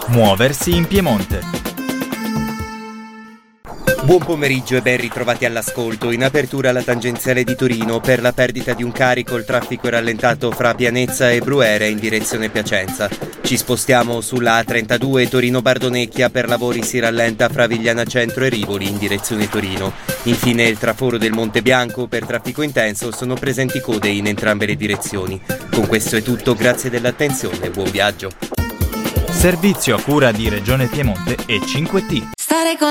Muoversi in Piemonte. Buon pomeriggio e ben ritrovati all'ascolto. In apertura la tangenziale di Torino. Per la perdita di un carico il traffico è rallentato fra Pianezza e Bruere in direzione Piacenza. Ci spostiamo sulla A32 Torino-Bardonecchia. Per lavori si rallenta fra Vigliana Centro e Rivoli in direzione Torino. Infine il traforo del Monte Bianco. Per traffico intenso sono presenti code in entrambe le direzioni. Con questo è tutto, grazie dell'attenzione e buon viaggio. Servizio a cura di Regione Piemonte e 5T.